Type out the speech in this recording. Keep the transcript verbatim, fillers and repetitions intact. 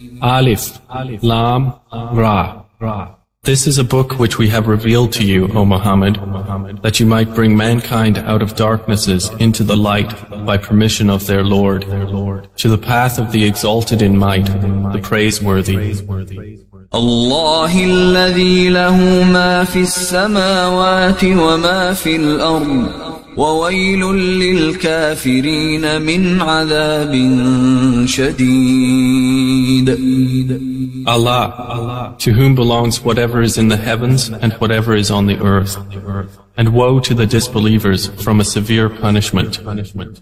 Alif, Lam, Ra. This is a book which we have revealed to you, O Muhammad, that you might bring mankind out of darknesses into the light by permission of their Lord, to the path of the exalted in might, the praiseworthy. الله الذي له ما في السماوات وما في الأرض وويل للكافرين من عذاب شديد. Allah, to whom belongs whatever is in the heavens and whatever is on the earth, and woe to the disbelievers from a severe punishment.